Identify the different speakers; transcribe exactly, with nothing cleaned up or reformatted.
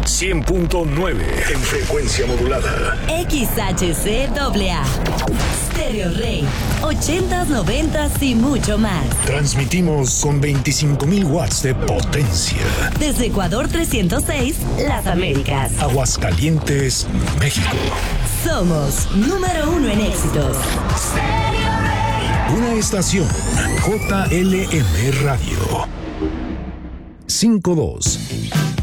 Speaker 1: cien punto nueve en frecuencia modulada.
Speaker 2: X H C A A. Stereo Rey. ochentas, noventas y mucho más.
Speaker 1: Transmitimos con veinticinco mil watts de potencia.
Speaker 2: Desde Ecuador trescientos seis, Las Américas.
Speaker 1: Aguascalientes, México.
Speaker 2: Somos número uno en éxitos.
Speaker 1: Una estación J L M Radio. cinco dos.